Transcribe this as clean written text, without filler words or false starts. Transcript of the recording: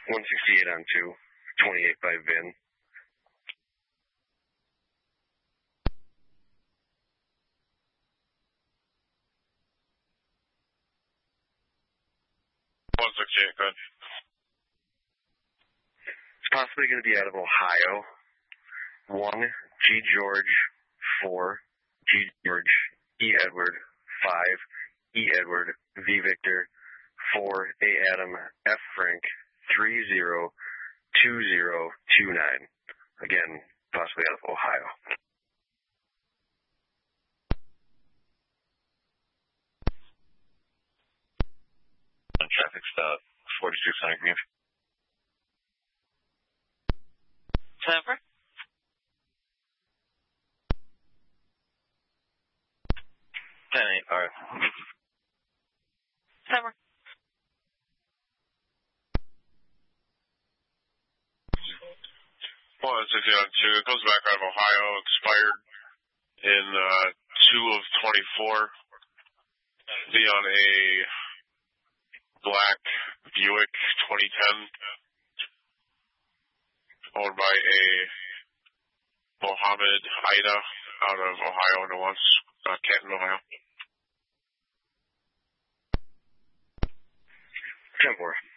168 on 2, 28 by VIN. Good. It's possibly going to be out of Ohio. 1, G George, 4, G George, E Edward, 5, E Edward, V Victor, 4, A Adam, F Frank, 302029. Again, possibly out of Ohio. Traffic stop, 4600 Green. Temper? 10-8, alright. Temper? 160 on 2, it comes back out of Ohio, expired in 2 of 24. Be on a black Buick 2010, owned by a Mohammed Ida out of Ohio, and once Canton, Ohio. 10-4.